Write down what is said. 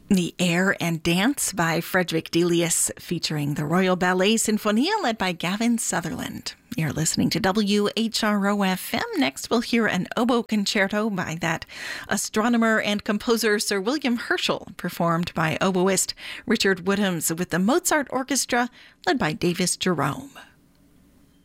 The Air and Dance by Frederick Delius, featuring the Royal Ballet Sinfonia led by Gavin Sutherland. You're listening to WHRO-FM. Next, we'll hear an oboe concerto by that astronomer and composer Sir William Herschel, performed by oboist Richard Woodhams with the Mozart Orchestra led by Davis Jerome.